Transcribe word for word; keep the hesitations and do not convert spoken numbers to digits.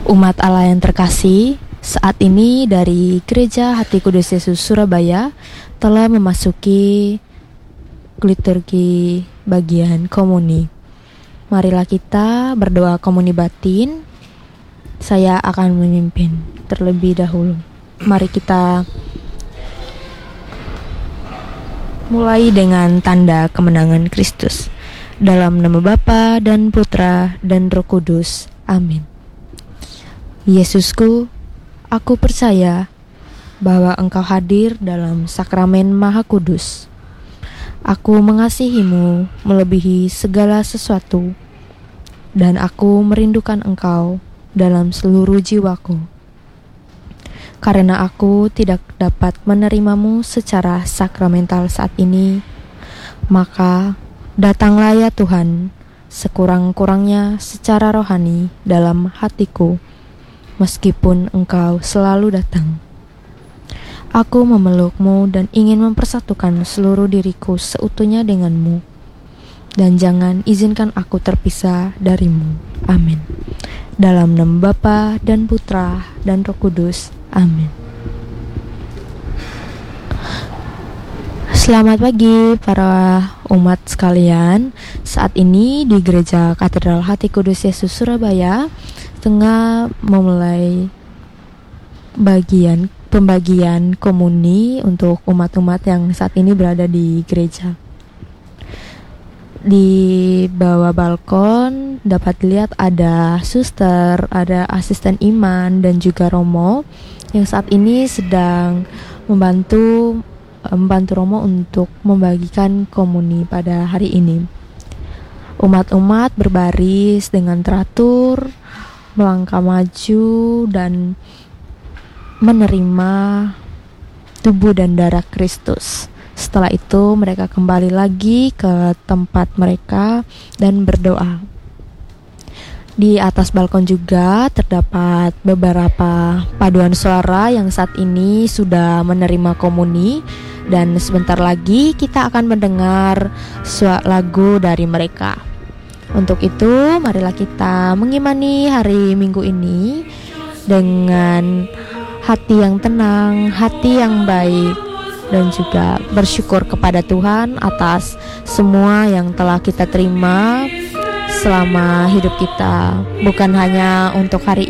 Umat Allah yang terkasih, saat ini dari Gereja Hati Kudus Yesus Surabaya telah memasuki liturgi bagian komuni. Marilah kita berdoa komuni batin. Saya akan memimpin terlebih dahulu. Mari kita mulai dengan tanda kemenangan Kristus. Dalam nama Bapa dan Putra dan Roh Kudus. Amin. Yesusku, aku percaya bahwa Engkau hadir dalam sakramen Maha Kudus. Aku mengasihimu melebihi segala sesuatu, dan aku merindukan Engkau dalam seluruh jiwaku. Karena aku tidak dapat menerimamu secara sakramental saat ini, maka datanglah ya Tuhan, sekurang-kurangnya secara rohani dalam hatiku, meskipun Engkau selalu datang. Aku memelukmu dan ingin mempersatukan seluruh diriku seutuhnya denganmu, dan jangan izinkan aku terpisah darimu. Amin. Dalam nama Bapa dan Putra dan Roh Kudus. Amin. Selamat pagi para umat sekalian. Saat ini di Gereja Katedral Hati Kudus Yesus Surabaya tengah memulai bagian pembagian komuni untuk umat-umat yang saat ini berada di gereja. Di bawah balkon dapat dilihat ada suster, ada asisten iman dan juga romo yang saat ini sedang membantu membantu romo untuk membagikan komuni pada hari ini. Umat-umat berbaris dengan teratur, melangkah maju dan menerima tubuh dan darah Kristus. Setelah itu mereka kembali lagi ke tempat mereka dan berdoa. Di atas balkon juga terdapat beberapa paduan suara yang saat ini sudah menerima komuni, dan sebentar lagi kita akan mendengar suara lagu dari mereka. Untuk itu, marilah kita mengimani hari Minggu ini dengan hati yang tenang, hati yang baik, dan juga bersyukur kepada Tuhan atas semua yang telah kita terima selama hidup kita, bukan hanya untuk hari